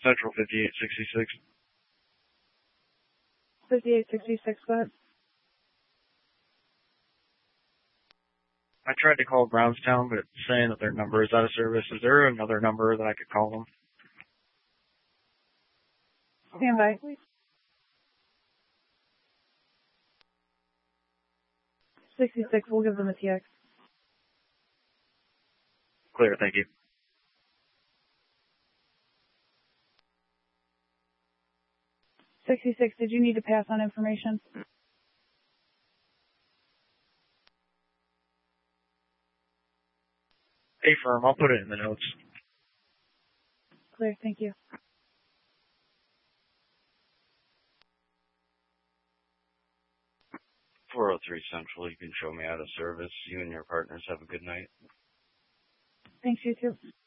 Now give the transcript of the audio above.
Central 5866. 5866, go ahead. I tried to call Brownstown, but it's saying that their number is out of service. Is there another number that I could call them? Stand by, please. 66, we'll give them a TX. Clear, thank you. $66, did you need to pass on information? Hey, firm, I'll put it in the notes. Clear, thank you. 403 Central, you can show me out of service. You and your partners have a good night. Thanks, you too.